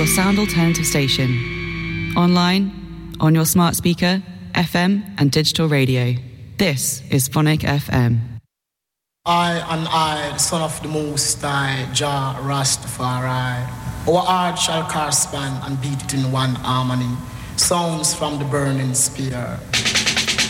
your sound alternative station. Online, on your smart speaker, FM and digital radio. This is Phonic FM. I, the Son of the Most High, Jah Rastafari. Our heart shall correspond and beat it in one harmony. Sounds from the burning spear.